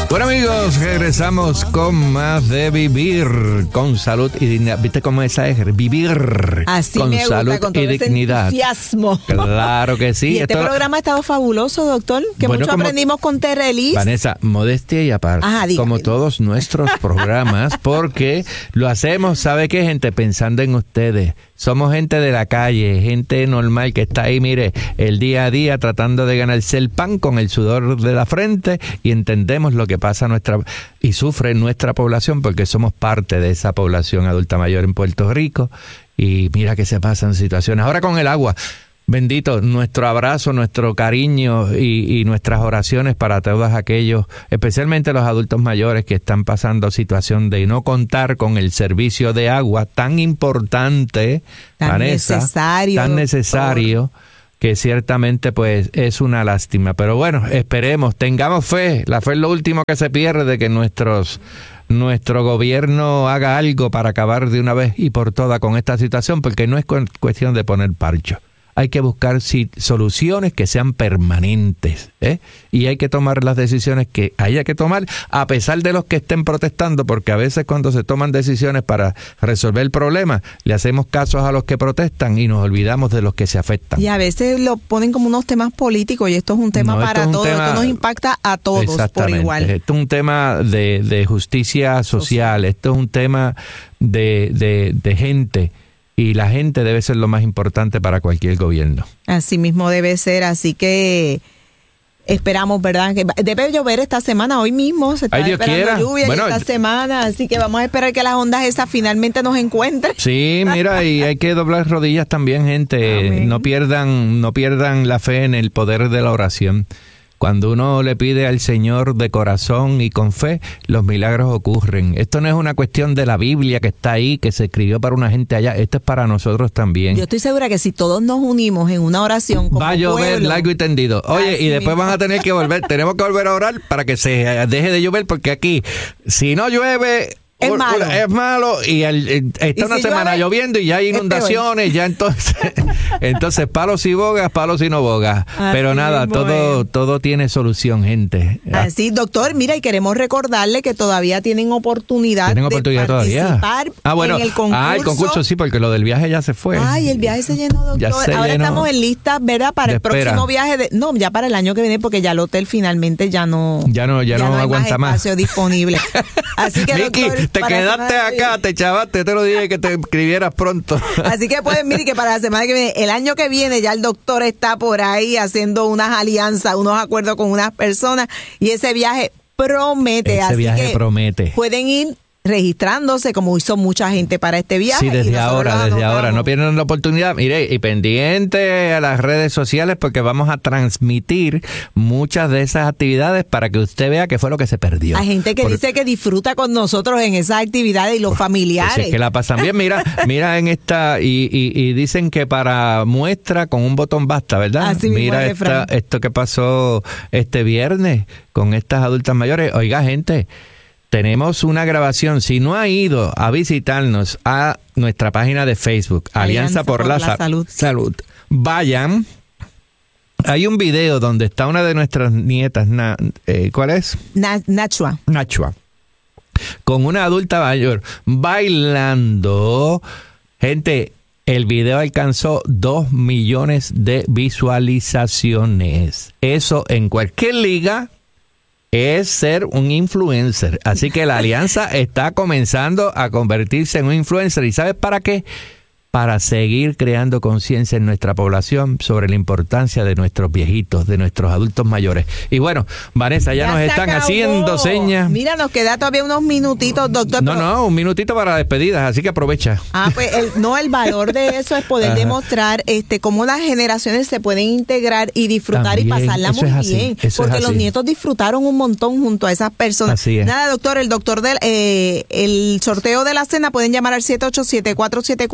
Bueno, amigos, regresamos con más de Vivir con Salud y Dignidad. ¿Viste cómo esa es? Vivir así con me gusta, salud con todo y dignidad. Entusiasmo. Claro que sí. Y este programa ha estado fabuloso, doctor, que bueno, mucho aprendimos con Terrelis. Vanessa, modestia y aparte, como todos nuestros programas, porque lo hacemos, ¿sabe qué, gente? Pensando en ustedes. Somos gente de la calle, gente normal que está ahí, mire, el día a día tratando de ganarse el pan con el sudor de la frente, y entendemos lo que pasa y sufre nuestra población, porque somos parte de esa población adulta mayor en Puerto Rico, y mira que se pasan situaciones. Ahora con el agua, bendito, nuestro abrazo, nuestro cariño y nuestras oraciones para todos aquellos, especialmente los adultos mayores que están pasando situación de no contar con el servicio de agua tan importante, tan necesario, que ciertamente pues es una lástima. Pero bueno, esperemos, tengamos fe. La fe es lo último que se pierde, de que nuestro gobierno haga algo para acabar de una vez y por todas con esta situación, porque no es cuestión de poner parcho. Hay que buscar soluciones que sean permanentes, y hay que tomar las decisiones que haya que tomar, a pesar de los que estén protestando, porque a veces cuando se toman decisiones para resolver el problema, le hacemos casos a los que protestan y nos olvidamos de los que se afectan. Y a veces lo ponen como unos temas políticos, y esto es un tema para todos, esto nos impacta a todos por igual. Esto es un tema de justicia social, esto es un tema de gente. Y la gente debe ser lo más importante para cualquier gobierno. Así mismo debe ser, así que esperamos, ¿verdad? Que debe llover esta semana, hoy mismo se está esperando lluvia esta semana, así que vamos a esperar que las ondas esas finalmente nos encuentren. Sí, mira, y hay que doblar rodillas también, gente. Amén. No pierdan la fe en el poder de la oración. Cuando uno le pide al Señor de corazón y con fe, los milagros ocurren. Esto no es una cuestión de la Biblia que está ahí, que se escribió para una gente allá. Esto es para nosotros también. Yo estoy segura que si todos nos unimos en una oración como va a llover pueblo, largo y tendido. Oye, y después van a tener que volver. Tenemos que volver a orar para que se deje de llover, porque aquí, si no llueve... Es malo y está una semana lloviendo y ya hay inundaciones, ya entonces palos y bogas, palos y no bogas. Pero nada, todo tiene solución, gente. Así, doctor, mira, y queremos recordarle que todavía tienen oportunidad de participar en el concurso. El concurso sí, porque lo del viaje ya se fue. El viaje se llenó, doctor. Ahora estamos en lista, ¿verdad? Para el próximo viaje ya para el año que viene, porque ya el hotel finalmente ya no aguanta más espacio disponible. Así que, Miki, doctor, te quedaste acá, te chavaste, te lo dije que te escribieras pronto. Así que pueden ver que para la semana que viene, el año que viene, ya el doctor está por ahí haciendo unas alianzas, unos acuerdos con unas personas, y ese viaje promete. Promete. Pueden ir registrándose, como hizo mucha gente para este viaje. Sí, desde ahora, no pierdan la oportunidad. Mire, y pendiente a las redes sociales, porque vamos a transmitir muchas de esas actividades para que usted vea qué fue lo que se perdió. Hay gente que dice que disfruta con nosotros en esas actividades, y los familiares. Pues es que la pasan bien. Mira en esta, y dicen que para muestra con un botón basta, ¿verdad? Así mira esto que pasó este viernes con estas adultas mayores. Oiga, gente, tenemos una grabación. Si no ha ido a visitarnos a nuestra página de Facebook, Alianza por la Salud, vayan. Hay un video donde está una de nuestras nietas, ¿cuál es? Nachua. Con una adulta mayor bailando. Gente, el video alcanzó 2 millones de visualizaciones. Eso en cualquier liga es ser un influencer. Así que la alianza está comenzando a convertirse en un influencer. ¿Y sabes para qué? Para seguir creando conciencia en nuestra población sobre la importancia de nuestros viejitos, de nuestros adultos mayores. Y bueno, Vanessa, ya nos están haciendo señas. Mira, nos queda todavía unos minutitos, doctor. No, un minutito para despedidas, así que aprovecha. Pues el valor de eso es poder demostrar cómo las generaciones se pueden integrar y disfrutar también, y pasarla muy bien. Porque los nietos disfrutaron un montón junto a esas personas. Así es. Nada, doctor, el sorteo de la cena pueden llamar al 787-474-00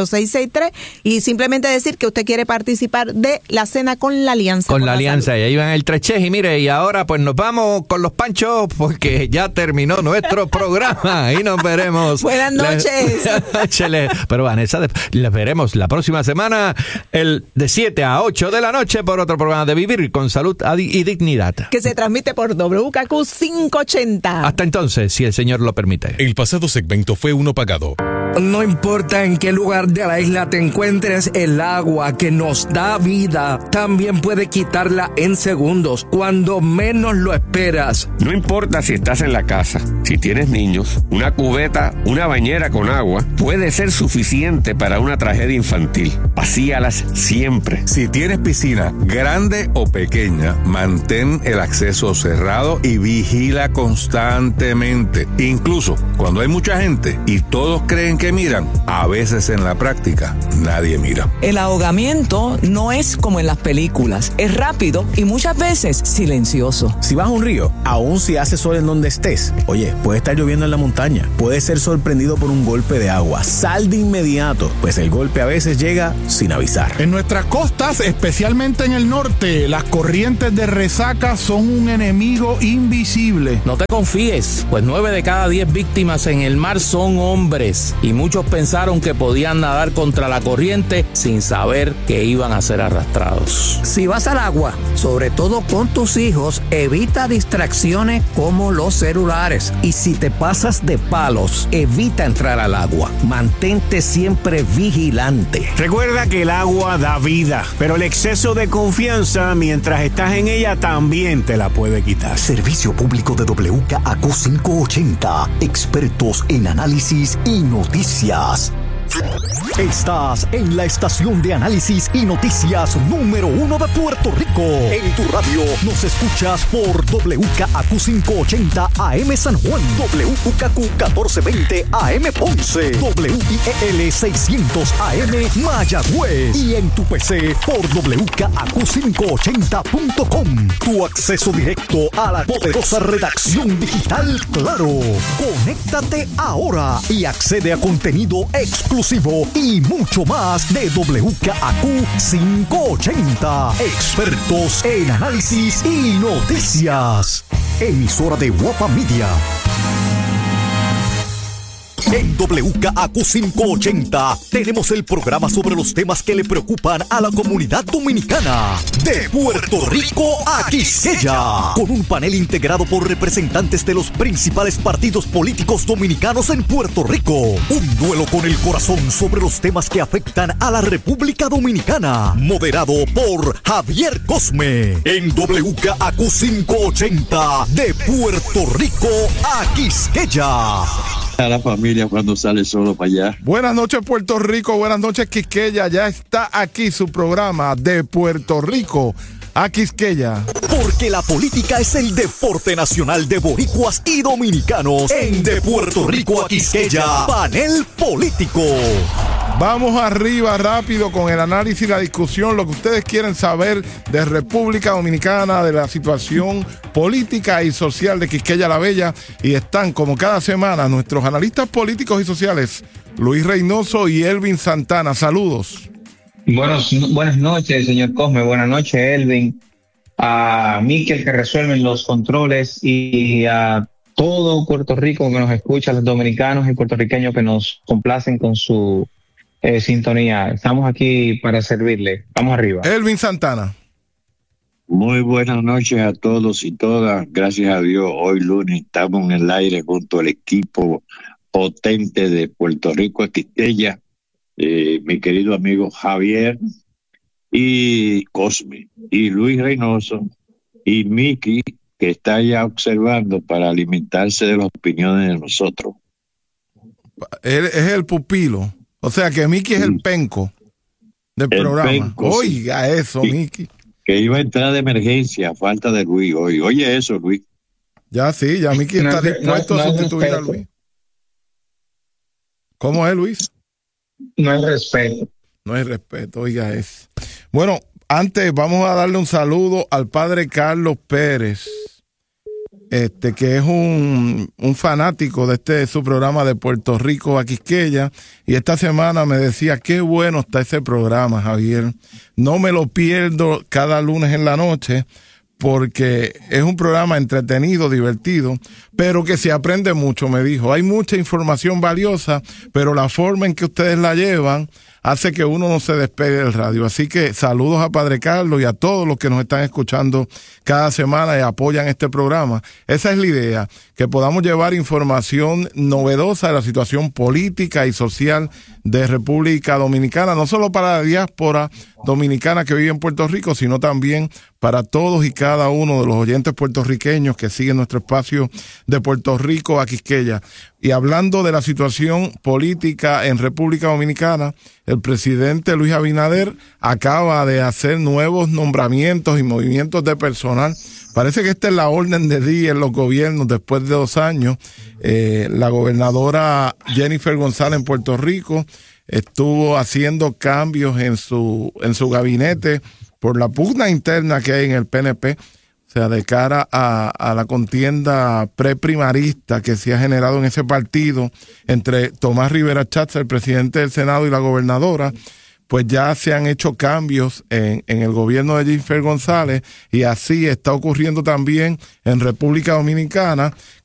633 y simplemente decir que usted quiere participar de la cena con la Alianza. Con la Alianza, y ahí van el Treche. Y mire, y ahora pues nos vamos con los panchos porque ya terminó nuestro programa y nos veremos. Buenas noches. Pero Vanessa, les veremos la próxima semana de 7 a 8 de la noche por otro programa de Vivir con Salud y Dignidad. Que se transmite por WKQ 580. Hasta entonces, si el Señor lo permite. El pasado segmento fue uno pagado. No importa en qué lugar de la isla te encuentres, el agua que nos da vida también puede quitarla en segundos, cuando menos lo esperas. No importa si estás en la casa, si tienes niños, una cubeta, una bañera con agua puede ser suficiente para una tragedia infantil. Vacíalas siempre. Si tienes piscina, grande o pequeña, mantén el acceso cerrado y vigila constantemente. Incluso cuando hay mucha gente y todos creen que miran, a veces en la práctica nadie mira. El ahogamiento no es como en las películas, es rápido y muchas veces silencioso. Si vas a un río, aun si hace sol en donde estés, oye, puede estar lloviendo en la montaña, puedes ser sorprendido por un golpe de agua, sal de inmediato, pues el golpe a veces llega sin avisar. En nuestras costas, especialmente en el norte, las corrientes de resaca son un enemigo invisible. No te confíes, pues 9 de cada 10 víctimas en el mar son hombres y muchos pensaron que podían nadar contra la corriente sin saber que iban a ser arrastrados. Si vas al agua, sobre todo con tus hijos, evita distracciones como los celulares. Y si te pasas de palos, evita entrar al agua. Mantente siempre vigilante. Recuerda que el agua da vida, pero el exceso de confianza mientras estás en ella también te la puede quitar. Servicio público de WKQ 580. Expertos en análisis y noticias. Estás en la estación de análisis y noticias número 1 de Puerto Rico. En tu radio nos escuchas por WKQ 580 AM San Juan, WKQ 1420 AM Ponce, WIEL 600 AM Mayagüez y en tu PC por WKQ580.com. Tu acceso directo a la poderosa redacción digital Claro. Conéctate ahora y accede a contenido exclusivo y mucho más de WKQ 580. Expertos en análisis y noticias. Emisora de Guapa Media. En WKQ 580 tenemos el programa sobre los temas que le preocupan a la comunidad dominicana. De Puerto Rico a Quisqueya. Con un panel integrado por representantes de los principales partidos políticos dominicanos en Puerto Rico. Un duelo con el corazón sobre los temas que afectan a la República Dominicana. Moderado por Javier Cosme. En WKQ 580 de Puerto Rico a Quisqueya. A la familia cuando sale solo para allá. Buenas noches Puerto Rico, buenas noches Quisqueya. Ya está aquí su programa de Puerto Rico a Quisqueya. Porque la política es el deporte nacional de boricuas y dominicanos. En De Puerto Rico a Quisqueya, panel político. Vamos arriba rápido con el análisis y la discusión, lo que ustedes quieren saber de República Dominicana, de la situación política y social de Quisqueya la Bella. Y están, como cada semana, nuestros analistas políticos y sociales, Luis Reynoso y Elvin Santana. Saludos. Buenas noches, señor Cosme. Buenas noches, Elvin. A Miquel, que resuelven los controles, y a todo Puerto Rico que nos escucha, a los dominicanos y puertorriqueños que nos complacen con su sintonía. Estamos aquí para servirle. Vamos arriba. Elvin Santana. Muy buenas noches a todos y todas. Gracias a Dios, hoy lunes estamos en el aire junto al equipo potente de Puerto Rico a Quisqueya. Mi querido amigo Javier y Cosme y Luis Reynoso y Miki, que está ya observando para alimentarse de las opiniones de nosotros. Él es el pupilo, o sea que Miki es el penco del programa. Penco, oiga sí. Eso, Miki. Que iba a entrar de emergencia a falta de Luis hoy. Oye eso, Luis. Ya sí, ya Miki está dispuesto a sustituir a Luis. ¿Cómo es, Luis? No hay respeto. No hay respeto, oiga eso. Bueno, antes vamos a darle un saludo al padre Carlos Pérez. que es un fanático de su programa de Puerto Rico a Quisqueya, y esta semana me decía, qué bueno está ese programa, Javier. No me lo pierdo cada lunes en la noche, porque es un programa entretenido, divertido, pero que se aprende mucho, me dijo. Hay mucha información valiosa, pero la forma en que ustedes la llevan hace que uno no se despegue del radio. Así que saludos a Padre Carlos y a todos los que nos están escuchando cada semana y apoyan este programa. Esa es la idea, que podamos llevar información novedosa de la situación política y social de República Dominicana, no solo para la diáspora dominicana que vive en Puerto Rico, sino también para todos y cada uno de los oyentes puertorriqueños que siguen nuestro espacio de Puerto Rico a Quisqueya. Y hablando de la situación política en República Dominicana, el presidente Luis Abinader acaba de hacer nuevos nombramientos y movimientos de personal. Parece que esta es la orden de día en los gobiernos después de 2 años. La gobernadora Jennifer González en Puerto Rico estuvo haciendo cambios en su gabinete por la pugna interna que hay en el PNP, o sea, de cara a la contienda preprimarista que se ha generado en ese partido entre Tomás Rivera Chatz, el presidente del Senado, y la gobernadora. Pues ya se han hecho cambios en el gobierno de Jennifer González, y así está ocurriendo también en República Dominicana